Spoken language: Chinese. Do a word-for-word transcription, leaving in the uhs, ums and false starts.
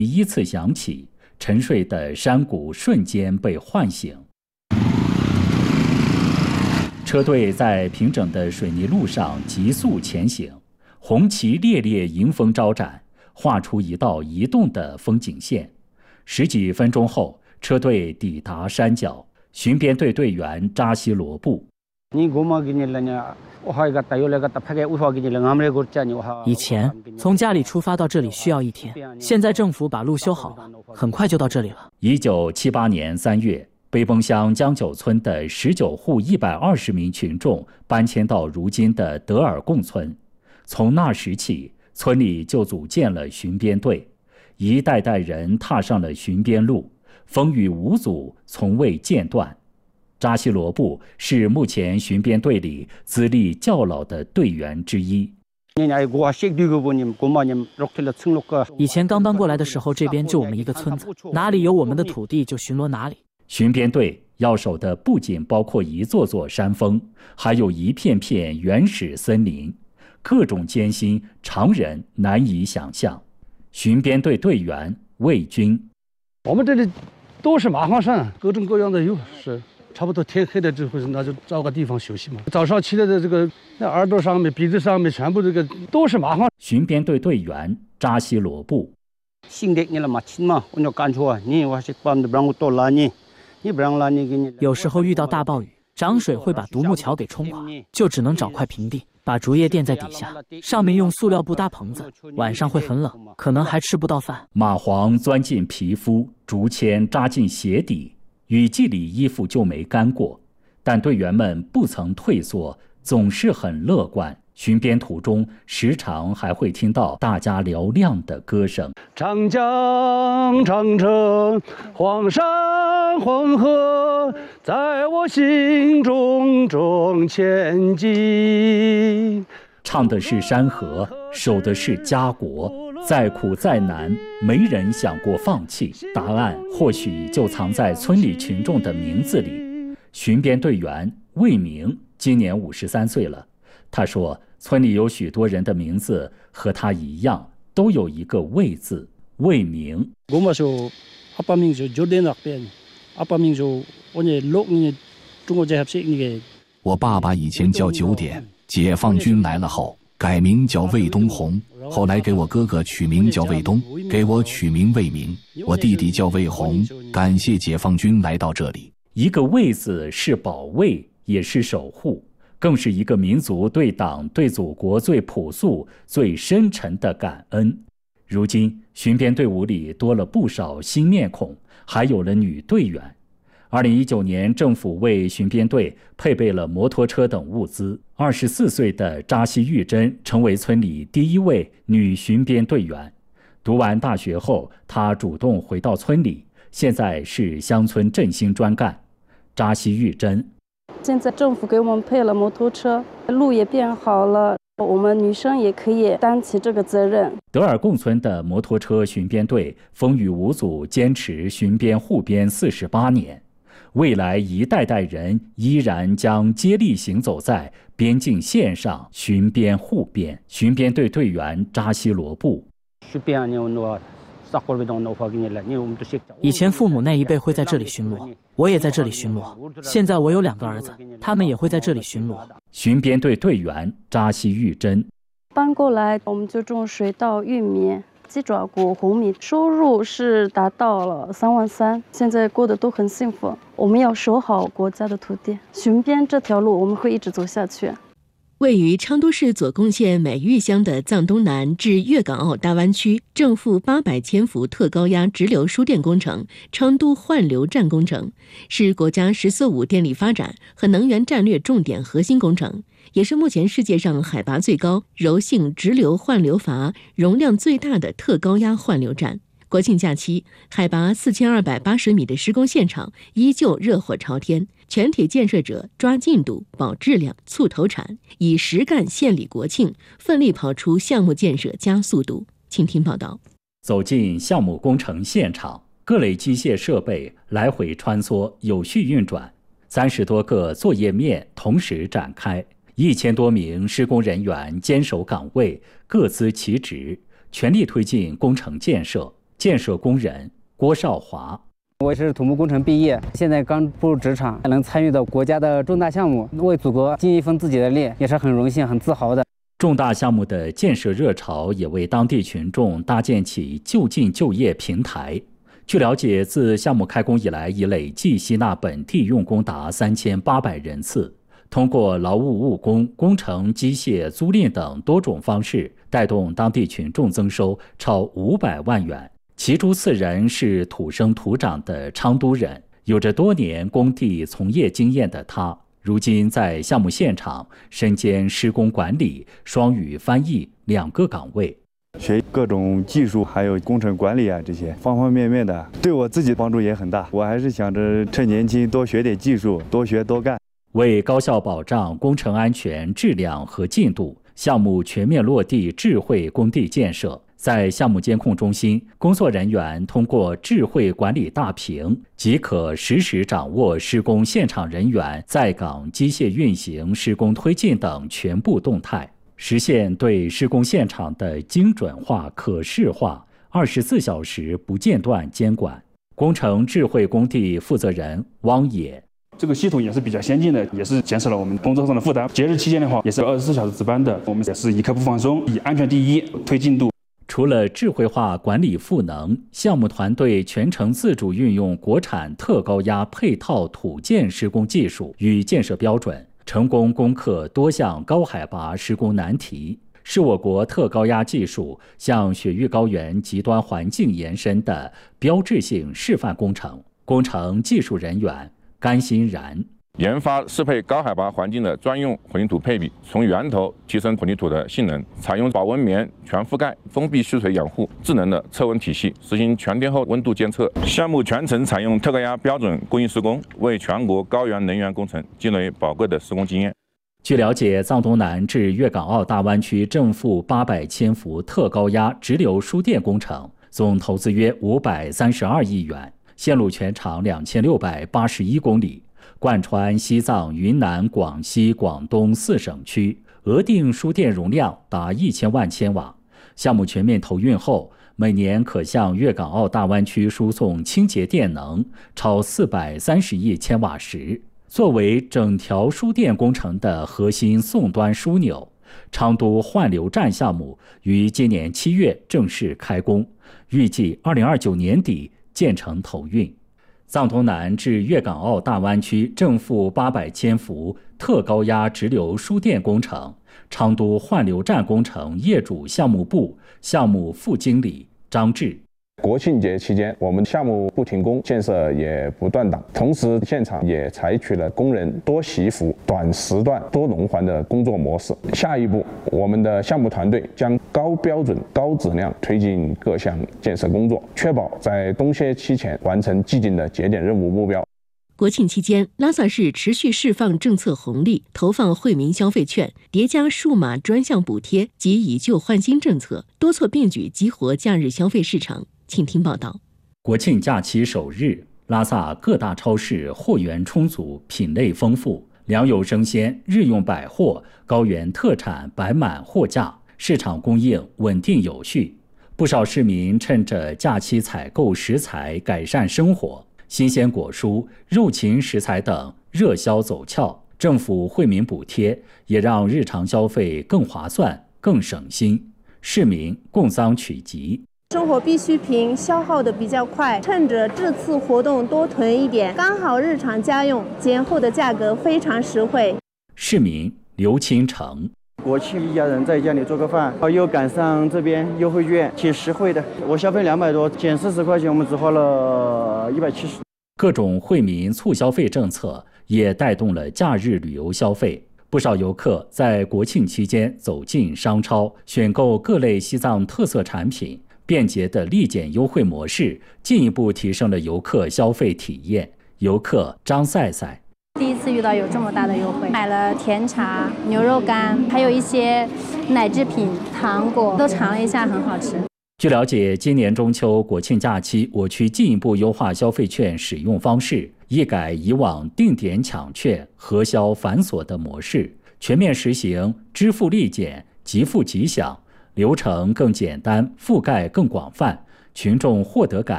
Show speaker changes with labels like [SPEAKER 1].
[SPEAKER 1] 依次响起，沉睡的山谷瞬间被唤醒。车队在平整的水泥路上急速前行，红旗猎猎迎风招展，画出一道移动的风景线。十几分钟后，车队抵达山脚，巡边队队员扎西罗布。
[SPEAKER 2] 以前从家里出发到这里需要一天，现在政府把路修好了，很快就到这里了。
[SPEAKER 1] 一九七八年三月，北崩乡江九村的十九户一百二十名群众搬迁到如今的德尔贡村。从那时起，村里就组建了巡边队，一代代人踏上了巡边路，风雨无阻，从未间断。扎西罗布是目前巡边队里资历较老的队员之一。
[SPEAKER 2] 以前刚搬过来的时候，这边就我们一个村子，哪里有我们的土地就巡逻哪里。
[SPEAKER 1] 巡边队要守的不仅包括一座座山峰，还有一片片原始森林，各种艰辛常人难以想象。巡边队队员魏军：
[SPEAKER 3] 我们这里都是麻黄山，各种各样的有，是差不多天黑了之后，那就找个地方休息嘛。早上起来的这个那耳朵上面、鼻子上面，全部这个都是麻黄。
[SPEAKER 1] 巡边队队员扎西罗布：
[SPEAKER 2] 有时候遇到大暴雨，涨水会把独木桥给冲垮，就只能找块平地，把竹叶垫在底下，上面用塑料布搭棚子，晚上会很冷，可能还吃不到饭。
[SPEAKER 1] 蚂蟥钻进皮肤，竹签扎进鞋底，雨季里衣服就没干过，但队员们不曾退缩，总是很乐观。巡边途中，时常还会听到大家嘹亮的歌声：
[SPEAKER 3] 长江长城，黄山黄河，在我心中中千金。
[SPEAKER 1] 唱的是山河，守的是家国。再苦再难，没人想过放弃。答案或许就藏在村里群众的名字里。巡边队员魏明今年五十三岁了。他说，村里有许多人的名字和他一样，都有一个魏字。魏明。
[SPEAKER 4] 我爸爸以前叫九点，解放军来了后改名叫魏东红，后来给我哥哥取名叫魏东，给我取名魏明，我弟弟叫魏红。感谢解放军来到这里。
[SPEAKER 1] 一个魏字是保卫，也是守护，更是一个民族对党对祖国最朴素最深沉的感恩。如今巡边队伍里多了不少新面孔，还有了女队员。二零一九年，政府为巡边队配备了摩托车等物资。二十四岁的扎西玉珍成为村里第一位女巡边队员。读完大学后，她主动回到村里，现在是乡村振兴专干。扎西玉珍：
[SPEAKER 5] 现在政府给我们配了摩托车，路也变好了，我们女生也可以担起这个责任。
[SPEAKER 1] 德尔贡村的摩托车巡边队风雨无阻，坚持巡边护边四十八年。未来一代代人依然将接力行走在边境线上，巡边护边。巡边队队员扎西罗布：
[SPEAKER 2] 以前父母那一辈会在这里巡逻，我也在这里巡逻。现在我有两个儿子，他们也会在这里巡逻。
[SPEAKER 1] 巡边队队员扎西玉珍：
[SPEAKER 5] 搬过来我们就种水稻、玉米、鸡爪谷、红米，收入是达到了三万三，现在过得都很幸福。我们要守好国家的土地，巡边这条路我们会一直走下去。
[SPEAKER 6] 位于昌都市左贡县美玉乡的藏东南至粤港澳大湾区正负八百千伏特高压直流输电工程昌都换流站工程，是国家“十四五”电力发展和能源战略重点核心工程，也是目前世界上海拔最高、柔性直流换流阀容量最大的特高压换流站。国庆假期，海拔四千二百八十米的施工现场依旧热火朝天，全体建设者抓进度、保质量、促投产，以实干献礼国庆，奋力跑出项目建设加速度。请听报道。
[SPEAKER 1] 走进项目工程现场，各类机械设备来回穿梭，有序运转，三十多个作业面同时展开，一千多名施工人员坚守岗位，各司其职，全力推进工程建设。 建设工人郭少华。
[SPEAKER 7] 我是土木工程毕业，现在刚步入职场，能参与到国家的重大项目，为祖国尽一份自己的力，也是很荣幸、很自豪的。
[SPEAKER 1] 重大项目的建设热潮也为当地群众搭建起就近就业平台。据了解，自项目开工以来，已累计吸纳本地用工达三千八百人次。通过劳务务工、工程机械租赁等多种方式，带动当地群众增收超五百万元。其中四人是土生土长的昌都人，有着多年工地从业经验的他，如今在项目现场身兼施工管理、双语翻译两个岗位，
[SPEAKER 8] 学各种技术，还有工程管理啊，这些方方面面的，对我自己帮助也很大。我还是想着趁年轻多学点技术，多学多干。
[SPEAKER 1] 为高效保障工程安全、质量和进度，项目全面落地智慧工地建设。在项目监控中心，工作人员通过智慧管理大屏，即可实时掌握施工现场人员在岗机械运行、施工推进等全部动态，实现对施工现场的精准化、可视化，二十四小时不间断监管。工程智慧工地负责人汪野。
[SPEAKER 9] 这个系统也是比较先进的，也是减少了我们工作上的负担。节日期间的话，也是二十四小时值班的，我们也是一刻不放松，以安全第一，推进度。
[SPEAKER 1] 除了智慧化管理赋能，项目团队全程自主运用国产特高压配套土建施工技术与建设标准，成功攻克多项高海拔施工难题，是我国特高压技术向雪域高原极端环境延伸的标志性示范工程。工程技术人员甘欣然。
[SPEAKER 10] 研发适配高海拔环境的专用混凝土配比，从源头提升混凝土的性能，采用保温棉全覆盖、封闭蓄水养护、智能的测温体系，实行全天候温度监测。项目全程采用特高压标准工艺施工，为全国高原能源工程积累宝贵的施工经验。
[SPEAKER 1] 据了解，藏东南至粤港澳大湾区正负八百千伏特高压直流输电工程，总投资约五百三十二亿元，线路全长两千六百八十一公里。贯穿西藏、云南、广西、广东四省区，额定输电容量达一千万千瓦。项目全面投运后，每年可向粤港澳大湾区输送清洁电能超四百三十亿千瓦时。作为整条输电工程的核心送端枢纽，昌都换流站项目于今年七月正式开工，预计二零二九年底建成投运。藏东南至粤港澳大湾区正负八百千伏特高压直流输电工程，昌都换流站工程业主项目部项目副经理张志。
[SPEAKER 11] 国庆节期间，我们项目不停工，建设也不断档，同时现场也采取了工人多习服、短时段多轮换的工作模式。下一步，我们的项目团队将高标准、高质量推进各项建设工作，确保在冬歇期前完成既定的节点任务目标。
[SPEAKER 6] 国庆期间，拉萨市持续释放政策红利，投放惠民消费券，叠加数码专项补贴及以旧换新政策，多措并举激活假日消费市场。请听报道。
[SPEAKER 1] 国庆假期首日，拉萨各大超市货源充足，品类丰富，粮油生鲜、日用百货、高原特产摆满货架，市场供应稳定有序。不少市民趁着假期采购食材改善生活，新鲜果蔬、肉禽食材等热销走俏。政府惠民补贴也让日常消费更划算、更省心，市民共商取吉。
[SPEAKER 12] 生活必需品消耗的比较快，趁着这次活动多囤一点，刚好日常家用，节后的价格非常实惠。
[SPEAKER 1] 市民刘清成。
[SPEAKER 13] 国庆一家人在家里做个饭，又赶上这边优惠券，挺实惠的。我消费两百多，减四十块钱，我们只花了一百七十。
[SPEAKER 1] 各种惠民促消费政策也带动了假日旅游消费。不少游客在国庆期间走进商超，选购各类西藏特色产品。便捷的立减优惠模式进一步提升了游客消费体验。游客张赛赛。
[SPEAKER 14] 第一次遇到有这么大的优惠，买了甜茶、牛肉干，还有一些奶制品、糖果，都尝了一下，很好吃。
[SPEAKER 1] 据了解，今年中秋国庆假期，我区进一步优化消费券使用方式，一改以往定点抢券、核销繁琐的模式，全面实行支付立减、即付即享，流程更简单，覆盖更广泛， 群众获得感